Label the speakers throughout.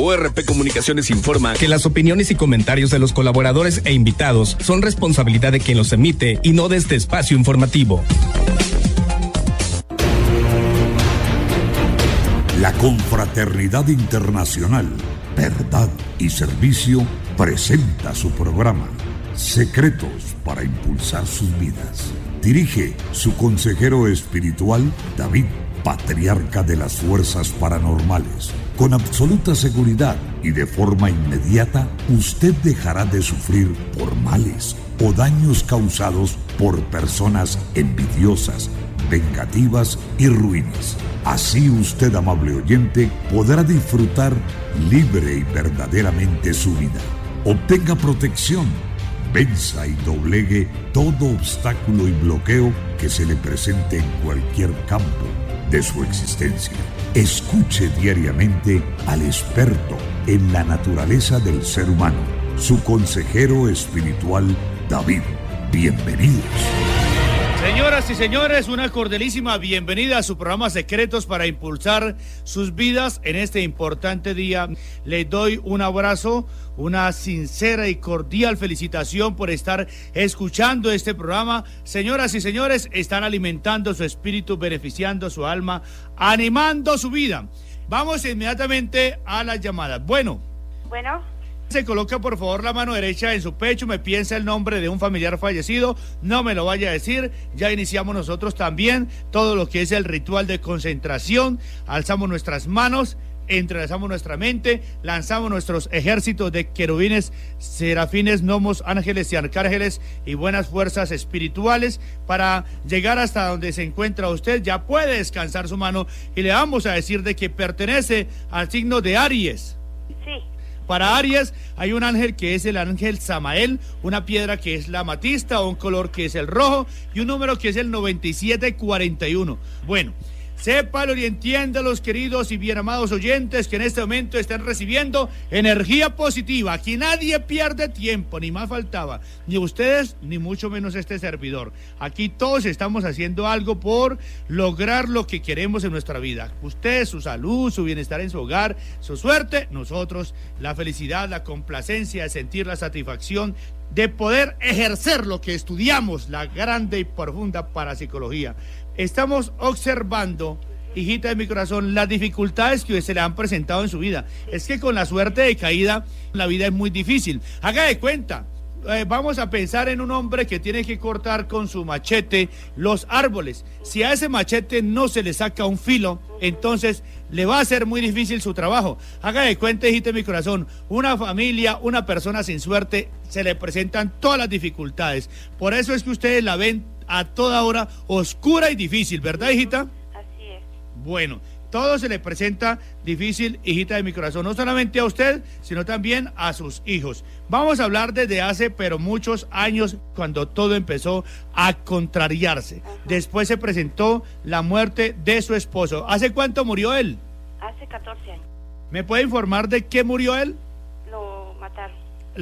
Speaker 1: ORP Comunicaciones informa
Speaker 2: que las opiniones y comentarios de los colaboradores e invitados son responsabilidad de quien los emite y no de este espacio informativo.
Speaker 3: La Confraternidad Internacional, Verdad y Servicio presenta su programa Secretos para Impulsar Sus Vidas. Dirige su consejero espiritual, David, patriarca de las fuerzas paranormales. Con absoluta seguridad y de forma inmediata, usted dejará de sufrir por males o daños causados por personas envidiosas, vengativas y ruines. Así usted, amable oyente, podrá disfrutar libre y verdaderamente su vida. Obtenga protección, venza y doblegue todo obstáculo y bloqueo que se le presente en cualquier campo de su existencia. Escuche diariamente al experto en la naturaleza del ser humano, su consejero espiritual, David. Bienvenidos.
Speaker 4: Señoras y señores, una cordialísima bienvenida a su programa Secretos para Impulsar Sus Vidas en este importante día. Les doy un abrazo, una sincera y cordial felicitación por estar escuchando este programa. Señoras y señores, están alimentando su espíritu, beneficiando su alma, animando su vida. Vamos inmediatamente a las llamadas. Bueno. Se coloca por favor la mano derecha en su pecho, me piensa el nombre de un familiar fallecido, no me lo vaya a decir. Ya iniciamos nosotros también todo lo que es el ritual de concentración. Alzamos nuestras manos, entrelazamos nuestra mente, lanzamos nuestros ejércitos de querubines, serafines, gnomos, ángeles y arcángeles y buenas fuerzas espirituales para llegar hasta donde se encuentra usted. Ya puede descansar su mano y le vamos a decir de que pertenece al signo de Aries.
Speaker 5: Sí.
Speaker 4: Para Aries hay un ángel que es el ángel Samael, una piedra que es la amatista, un color que es el rojo y un número que es el 9741. Bueno, sépalo y entiéndalo, queridos y bien amados oyentes, que en este momento están recibiendo energía positiva. Aquí nadie pierde tiempo, ni más faltaba, ni ustedes, ni mucho menos este servidor. Aquí todos estamos haciendo algo por lograr lo que queremos en nuestra vida. Ustedes, su salud, su bienestar en su hogar, su suerte, nosotros, la felicidad, la complacencia de sentir la satisfacción de poder ejercer lo que estudiamos, la grande y profunda parapsicología. Estamos observando, hijita de mi corazón, las dificultades que se le han presentado en su vida. Es que con la suerte de caída, la vida es muy difícil. Haga de cuenta, vamos a pensar en un hombre que tiene que cortar con su machete los árboles. Si a ese machete no se le saca un filo, entonces le va a ser muy difícil su trabajo. Haga de cuenta, hijita de mi corazón, una familia, una persona sin suerte, se le presentan todas las dificultades. Por eso es que ustedes la ven a toda hora oscura y difícil, ¿verdad, hijita?
Speaker 5: Así es.
Speaker 4: Bueno, todo se le presenta difícil, hijita de mi corazón, no solamente a usted, sino también a sus hijos. Vamos a hablar desde hace, pero muchos años, cuando todo empezó a contrariarse.
Speaker 5: Ajá.
Speaker 4: Después se presentó la muerte de su esposo. ¿Hace cuánto murió él?
Speaker 5: Hace 14 años.
Speaker 4: ¿Me puede informar de qué murió él?
Speaker 5: Lo mataron.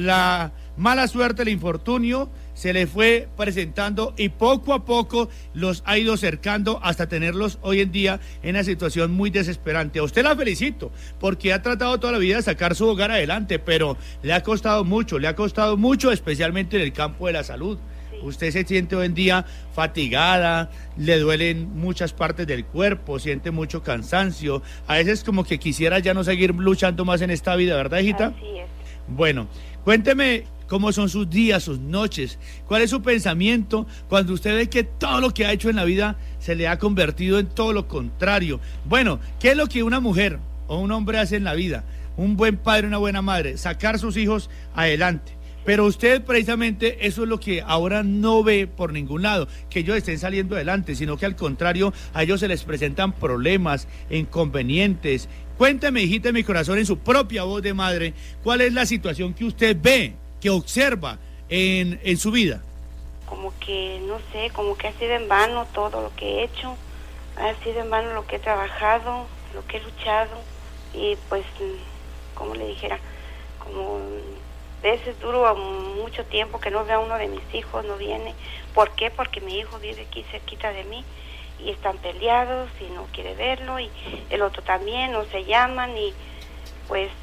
Speaker 4: La mala suerte, el infortunio, se le fue presentando y poco a poco los ha ido cercando hasta tenerlos hoy en día en una situación muy desesperante. A usted la felicito porque ha tratado toda la vida de sacar su hogar adelante, pero le ha costado mucho, especialmente en el campo de la salud. Sí. Usted se siente hoy en día fatigada, le duelen muchas partes del cuerpo, siente mucho cansancio, a veces como que quisiera ya no seguir luchando más en esta vida, ¿verdad, hijita?
Speaker 5: Así es.
Speaker 4: Bueno, cuénteme cómo son sus días, sus noches, cuál es su pensamiento cuando usted ve que todo lo que ha hecho en la vida se le ha convertido en todo lo contrario. Bueno, ¿qué es lo que una mujer o un hombre hace en la vida? Un buen padre, una buena madre, sacar sus hijos adelante. Pero usted precisamente eso es lo que ahora no ve por ningún lado, que ellos estén saliendo adelante, sino que al contrario, a ellos se les presentan problemas, inconvenientes. Cuénteme, hijita de mi corazón, en su propia voz de madre, ¿cuál es la situación que usted ve, que observa en su vida?
Speaker 5: Como que, no sé, como que ha sido en vano todo lo que he hecho, ha sido en vano lo que he trabajado, lo que he luchado, y pues, como le dijera, como a veces duro mucho tiempo que no vea uno de mis hijos, no viene. ¿Por qué? Porque mi hijo vive aquí cerquita de mí, y están peleados, y no quiere verlo, y el otro también, no se llaman, y pues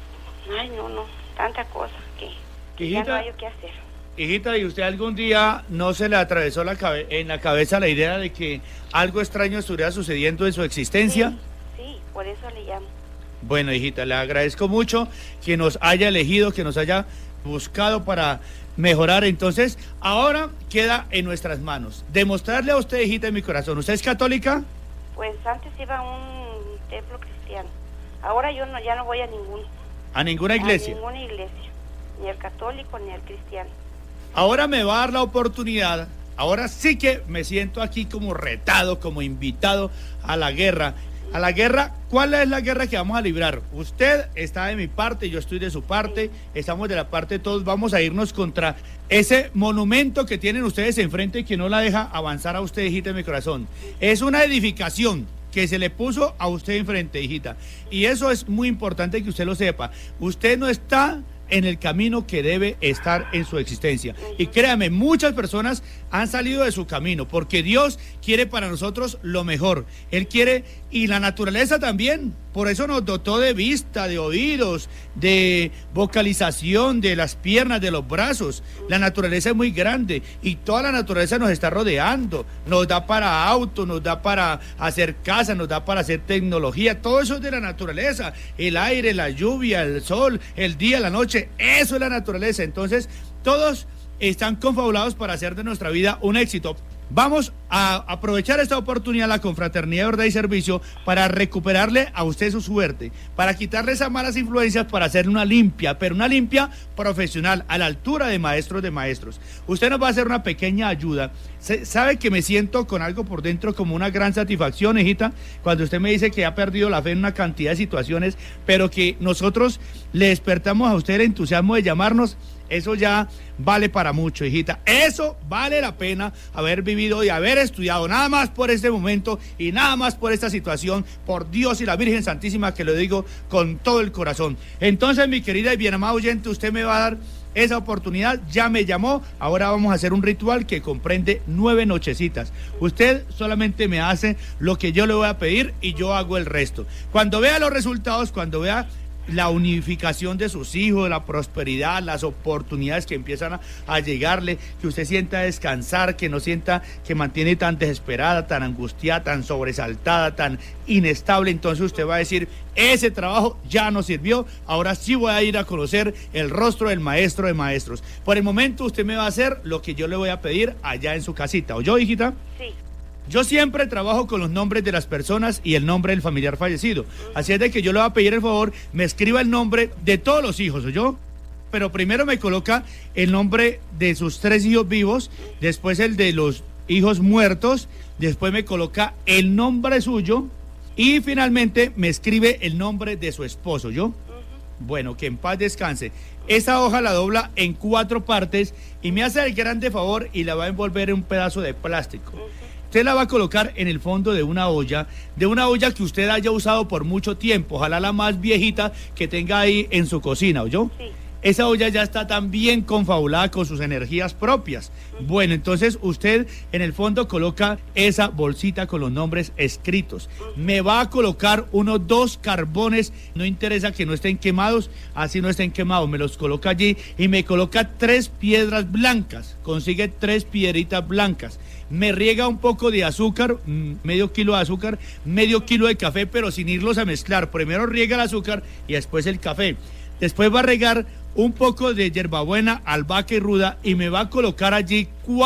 Speaker 5: Ay, no, tanta cosa que ya no hay qué hacer.
Speaker 4: Hijita, ¿y usted algún día no se le atravesó en la cabeza la idea de que algo extraño estuviera sucediendo en su existencia?
Speaker 5: Sí, por eso le llamo.
Speaker 4: Bueno, hijita, le agradezco mucho que nos haya elegido, que nos haya buscado para mejorar. Entonces, ahora queda en nuestras manos demostrarle a usted, hijita de mi corazón. ¿Usted es católica?
Speaker 5: Pues antes iba a un templo cristiano. Ahora yo ya no voy a ninguno.
Speaker 4: ¿A ninguna iglesia?
Speaker 5: A ninguna iglesia, ni al católico ni al cristiano.
Speaker 4: Ahora me va a dar la oportunidad, ahora sí que me siento aquí como retado, como invitado a la guerra. A la guerra, ¿cuál es la guerra que vamos a librar? Usted está de mi parte, yo estoy de su parte, estamos de la parte de todos, vamos a irnos contra ese monumento que tienen ustedes enfrente que no la deja avanzar a usted, hijita de mi corazón. Es una edificación que se le puso a usted enfrente, hijita, y eso es muy importante que usted lo sepa. Usted no está en el camino que debe estar en su existencia. Y créame, muchas personas han salido de su camino, porque Dios quiere para nosotros lo mejor. Él quiere, y la naturaleza también. Por eso nos dotó de vista, de oídos, de vocalización, de las piernas, de los brazos. La naturaleza es muy grande y toda la naturaleza nos está rodeando. Nos da para autos, nos da para hacer casas, nos da para hacer tecnología. Todo eso es de la naturaleza. El aire, la lluvia, el sol, el día, la noche. Eso es la naturaleza. Entonces, todos están confabulados para hacer de nuestra vida un éxito. Vamos a aprovechar esta oportunidad, la confraternidad de verdad y servicio, para recuperarle a usted su suerte, para quitarle esas malas influencias, para hacerle una limpia, pero una limpia profesional, a la altura de maestros de maestros. Usted nos va a hacer una pequeña ayuda. ¿Sabe que me siento con algo por dentro como una gran satisfacción, hijita? Cuando usted me dice que ha perdido la fe en una cantidad de situaciones, pero que nosotros le despertamos a usted el entusiasmo de llamarnos. Eso ya vale para mucho, hijita. Eso vale la pena haber vivido y haber estudiado, nada más por este momento y nada más por esta situación, por Dios y la Virgen Santísima, que lo digo con todo el corazón. Entonces, mi querida y bien amada oyente, usted me va a dar esa oportunidad. Ya me llamó, ahora vamos a hacer un ritual que comprende 9 nochecitas. Usted solamente me hace lo que yo le voy a pedir y yo hago el resto. Cuando vea los resultados, cuando vea la unificación de sus hijos, la prosperidad, las oportunidades que empiezan a llegarle, que usted sienta descansar, que no sienta que mantiene tan desesperada, tan angustiada, tan sobresaltada, tan inestable, entonces usted va a decir, ese trabajo ya no sirvió, ahora sí voy a ir a conocer el rostro del maestro de maestros. Por el momento usted me va a hacer lo que yo le voy a pedir allá en su casita. ¿Oyó, hijita?
Speaker 5: Sí.
Speaker 4: Yo siempre trabajo con los nombres de las personas y el nombre del familiar fallecido. Así es de que yo le voy a pedir el favor, me escriba el nombre de todos los hijos, ¿oyó? Pero primero me coloca el nombre de sus 3 hijos vivos, después el de los hijos muertos, después me coloca el nombre suyo y finalmente me escribe el nombre de su esposo, ¿yo? Bueno, que en paz descanse. Esa hoja la dobla en 4 partes y me hace el grande favor y la va a envolver en un pedazo de plástico. Usted la va a colocar en el fondo de una olla que usted haya usado por mucho tiempo, ojalá la más viejita que tenga ahí en su cocina, ¿oyó? Sí. Esa olla ya está tan bien confabulada con sus energías propias. Bueno, entonces usted en el fondo coloca esa bolsita con los nombres escritos. Me va a colocar unos 2 carbones, no interesa que no estén quemados, así no estén quemados, me los coloca allí y me coloca 3 piedras blancas, consigue 3 piedritas blancas. Me riega un poco de azúcar, medio kilo de azúcar, medio kilo de café, pero sin irlos a mezclar. Primero riega el azúcar y después el café. Después va a regar un poco de hierbabuena, albahaca y ruda y me va a colocar allí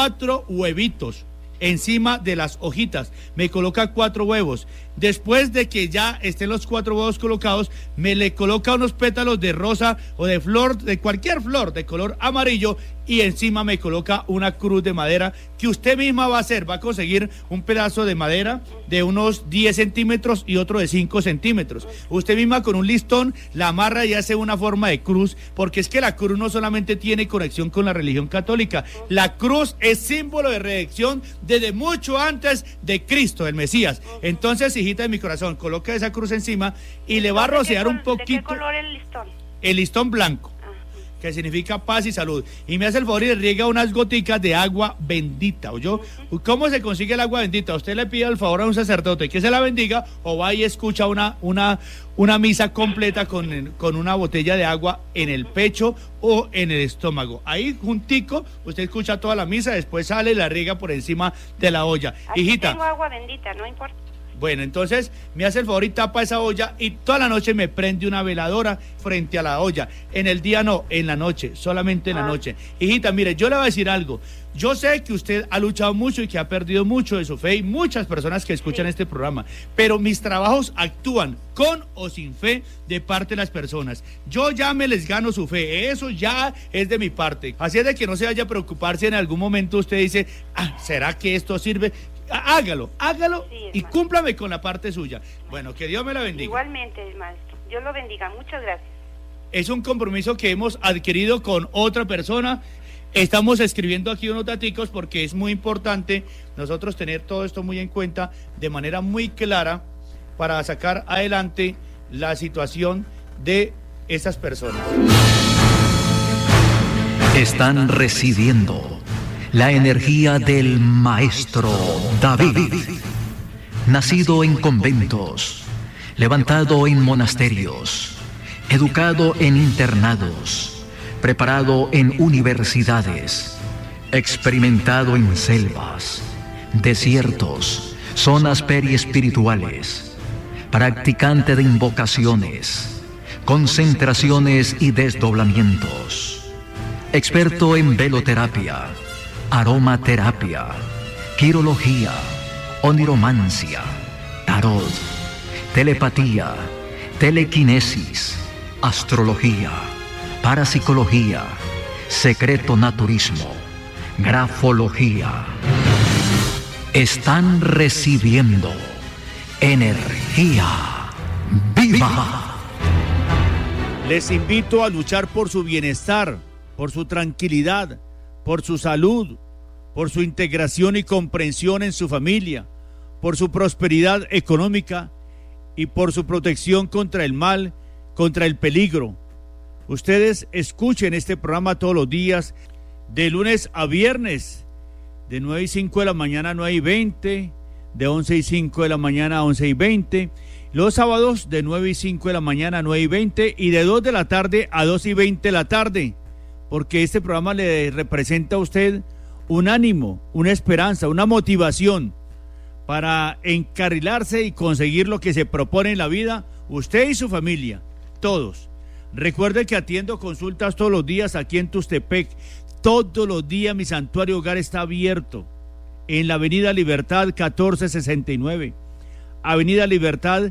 Speaker 4: 4 huevitos encima de las hojitas. Me coloca 4 huevos. Después de que ya estén los 4 huevos colocados, me le coloca unos pétalos de rosa o de flor, de cualquier flor de color amarillo, y encima me coloca una cruz de madera que usted misma va a hacer. Va a conseguir un pedazo de madera de unos 10 centímetros y otro de 5 centímetros. Usted misma con un listón la amarra y hace una forma de cruz, porque es que la cruz no solamente tiene conexión con la religión católica, la cruz es símbolo de redención desde mucho antes de Cristo, el Mesías. Entonces, hijita de mi corazón, coloca esa cruz encima y le va a rociar un poquito.
Speaker 5: ¿De qué color el listón?
Speaker 4: El listón blanco. que significa paz y salud. Y me hace el favor y le riega unas goticas de agua bendita, ¿oyó? ¿Cómo se consigue el agua bendita? Usted le pide el favor a un sacerdote que se la bendiga, o va y escucha una misa completa con una botella de agua en el pecho o en el estómago. Ahí juntico, usted escucha toda la misa, después sale y la riega por encima de la olla.
Speaker 5: Aquí
Speaker 4: Hijita,
Speaker 5: tengo agua bendita, no importa.
Speaker 4: bueno, entonces me hace el favor y tapa esa olla, y toda la noche me prende una veladora frente a la olla. En el día no, en la noche, solamente en la noche. Hijita, mire, yo le voy a decir algo. Yo sé que usted ha luchado mucho y que ha perdido mucho de su fe, y muchas personas que escuchan este programa, pero mis trabajos actúan con o sin fe de parte de las personas. Yo ya me les gano su fe, eso ya es de mi parte. Así es de que no se vaya a preocupar si en algún momento usted dice, ¿será que esto sirve? Hágalo, sí, y cúmplame con la parte suya. Bueno, que Dios me la bendiga.
Speaker 5: Igualmente, maestro. Dios lo bendiga. Muchas gracias.
Speaker 4: Es un compromiso que hemos adquirido con otra persona. Estamos escribiendo aquí unos daticos porque es muy importante nosotros tener todo esto muy en cuenta de manera muy clara para sacar adelante la situación de estas personas.
Speaker 6: Están recibiendo la energía del maestro David, nacido en conventos, levantado en monasterios, educado en internados, preparado en universidades, experimentado en selvas, desiertos, zonas periespirituales, practicante de invocaciones, concentraciones y desdoblamientos, experto en veloterapia, aromaterapia, quirología, oniromancia, tarot, telepatía, telequinesis, astrología, parapsicología, secreto naturismo, grafología. Están recibiendo energía viva.
Speaker 4: Les invito a luchar por su bienestar, por su tranquilidad, por su salud, por su integración y comprensión en su familia, por su prosperidad económica y por su protección contra el mal, contra el peligro. Ustedes escuchen este programa todos los días, de lunes a viernes, de 9:05 de la mañana a 9:20, de 11:05 de la mañana a 11:20, los sábados de 9:05 de la mañana a 9:20 y de 2 de la tarde a 2:20 de la tarde, porque este programa le representa a usted un ánimo, una esperanza, una motivación para encarrilarse y conseguir lo que se propone en la vida, usted y su familia, todos. Recuerde que atiendo consultas todos los días aquí en Tustepec. Todos los días mi santuario hogar está abierto en la Avenida Libertad 1469. Avenida Libertad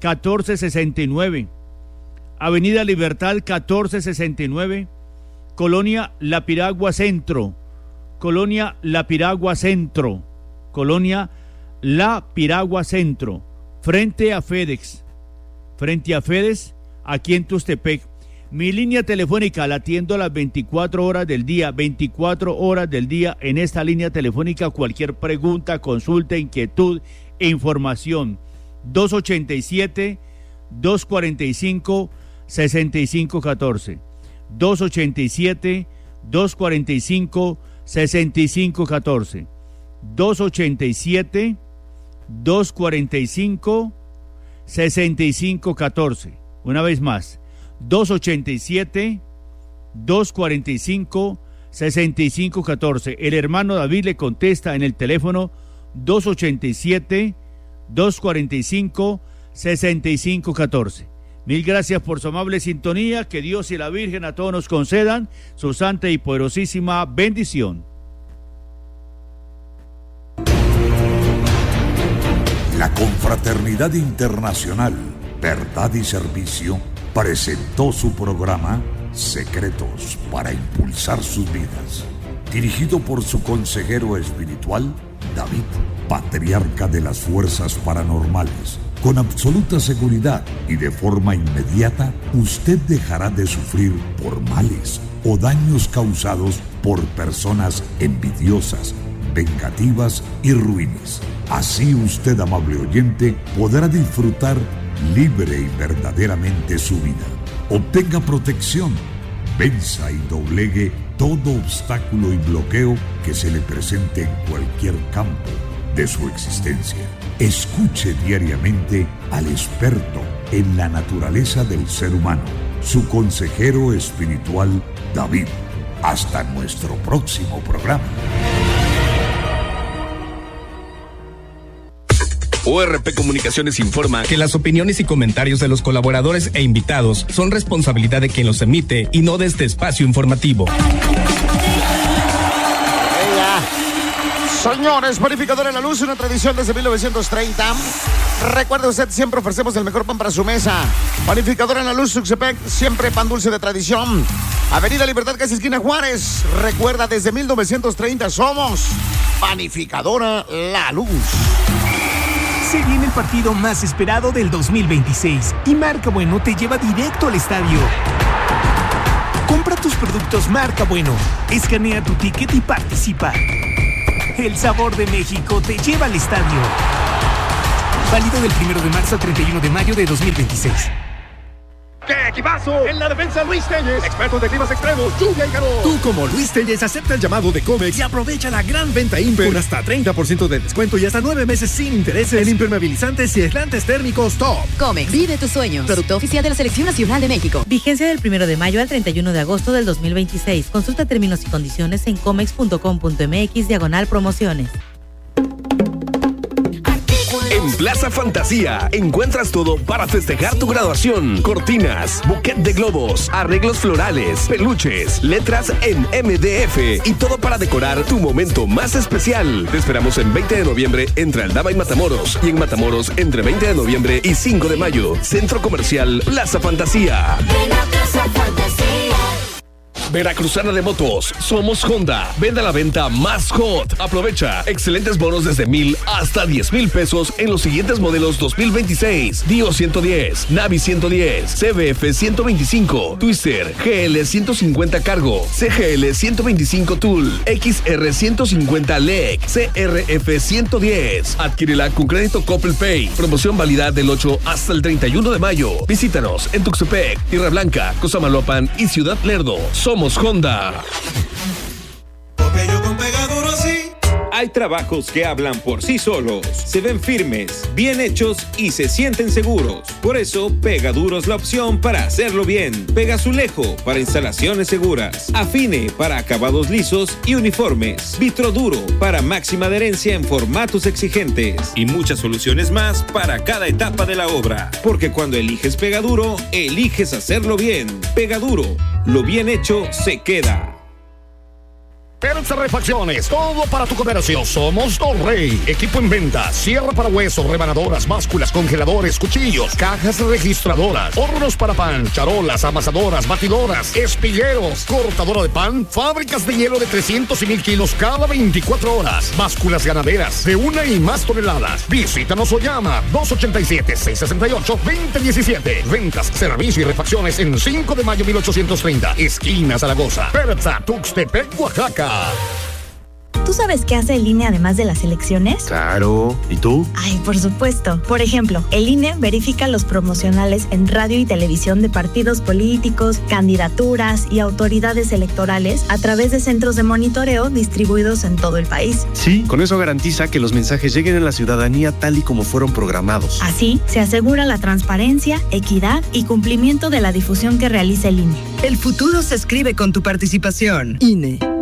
Speaker 4: 1469. Avenida Libertad 1469. Colonia La Piragua Centro. Colonia La Piragua Centro. Colonia La Piragua Centro. Frente a FedEx. Frente a FedEx, aquí en Tustepec. Mi línea telefónica la atiendo a las 24 horas del día, 24 horas del día en esta línea telefónica. Cualquier pregunta, consulta, inquietud e información. 287-245-6514. 287-245-6514. 287-245-6514. Una vez más. 287-245-6514. El hermano David le contesta en el teléfono 287-245-6514. Mil gracias por su amable sintonía. Que Dios y la Virgen a todos nos concedan su santa y poderosísima bendición.
Speaker 3: La Confraternidad Internacional, Verdad y Servicio, presentó su programa Secretos para Impulsar Sus Vidas, dirigido por su consejero espiritual, David, patriarca de las fuerzas paranormales. Con absoluta seguridad y de forma inmediata, usted dejará de sufrir por males o daños causados por personas envidiosas, vengativas y ruines. Así usted, amable oyente, podrá disfrutar libre y verdaderamente su vida. Obtenga protección, Venza y doblegue todo obstáculo y bloqueo que se le presente en cualquier campo de su existencia. Escuche diariamente al experto en la naturaleza del ser humano, su consejero espiritual David. Hasta nuestro próximo programa.
Speaker 1: ORP Comunicaciones informa
Speaker 2: Que las opiniones y comentarios de los colaboradores e invitados son responsabilidad de quien los emite y no de este espacio informativo.
Speaker 7: Señores, Panificadora La Luz, una tradición desde 1930. Recuerde usted, siempre ofrecemos el mejor pan para su mesa. Panificadora La Luz, Tuxtepec, siempre pan dulce de tradición. Avenida Libertad, casi esquina Juárez. Recuerda, desde 1930 somos Panificadora La Luz.
Speaker 8: Se viene el partido más esperado del 2026 y Marca Bueno te lleva directo al estadio. Compra tus productos Marca Bueno, escanea tu ticket y participa. El sabor de México te lleva al estadio. Válido del 1 de marzo al 31 de mayo de 2026.
Speaker 9: ¡Qué equipazo! En la defensa, Luis Telles, experto de climas extremos, lluvia y calor.
Speaker 10: Tú, como Luis Telles, acepta el llamado de Comex y aprovecha la gran venta Imper con hasta 30% de descuento y hasta 9 meses sin intereses en impermeabilizantes y aislantes térmicos Top.
Speaker 11: Comex, vive tus sueños. Producto oficial de la Selección Nacional de México.
Speaker 12: Vigencia del 1 de mayo al 31 de agosto del 2026. Consulta términos y condiciones en comex.com.mx/promociones.
Speaker 1: En Plaza Fantasía encuentras todo para festejar tu graduación. Cortinas, buquet de globos, arreglos florales, peluches, letras en MDF y todo para decorar tu momento más especial. Te esperamos en 20 de noviembre entre Aldama y Matamoros y en Matamoros entre 20 de noviembre y 5 de mayo. Centro Comercial Plaza Fantasía.
Speaker 13: Plaza Fantasía.
Speaker 1: Veracruzana de Motos, somos Honda. Vende a la venta más hot. Aprovecha excelentes bonos desde 1,000 hasta 10,000 pesos en los siguientes modelos 2026. Dio 110, Navi 110, CBF 125, Twister, GL 150 Cargo, CGL 125 Tool, XR 150 LEC, CRF 110. Adquírela con crédito Coppel Pay. Promoción válida del 8 hasta el 31 de mayo. Visítanos en Tuxtepec, Tierra Blanca, Cosamaloapan y Ciudad Lerdo. Somos Honda.
Speaker 14: Porque yo con Pegaduro sí. Hay trabajos que hablan por sí solos, se ven firmes, bien hechos y se sienten seguros. Por eso, Pegaduro es la opción para hacerlo bien. Pegazulejo para instalaciones seguras. Afine para acabados lisos y uniformes. Vitroduro para máxima adherencia en formatos exigentes. Y muchas soluciones más para cada etapa de la obra. Porque cuando eliges Pegaduro, eliges hacerlo bien. Pegaduro, lo bien hecho se queda.
Speaker 15: Perza Refacciones, todo para tu comercio. Somos Torrey. Equipo en venta: sierra para hueso, rebanadoras, básculas, congeladores, cuchillos, cajas registradoras, hornos para pan, charolas, amasadoras, batidoras, espigueros, cortadora de pan, fábricas de hielo de 300 y 1,000 kilos cada 24 horas, básculas ganaderas de 1 y más toneladas. Visítanos o llama 287-668-2017. Ventas, servicio y refacciones en 5 de mayo 1830, esquina Zaragoza. Perza, Tuxtepec, Oaxaca.
Speaker 16: ¿Tú sabes qué hace el INE además de las elecciones?
Speaker 10: Claro. ¿Y tú?
Speaker 16: Ay, por supuesto. Por ejemplo, el INE verifica los promocionales en radio y televisión de partidos políticos, candidaturas y autoridades electorales a través de centros de monitoreo distribuidos en todo el país.
Speaker 10: Sí, con eso garantiza que los mensajes lleguen a la ciudadanía tal y como fueron programados.
Speaker 16: Así, se asegura la transparencia, equidad y cumplimiento de la difusión que realiza el INE.
Speaker 17: El futuro se escribe con tu participación. INE.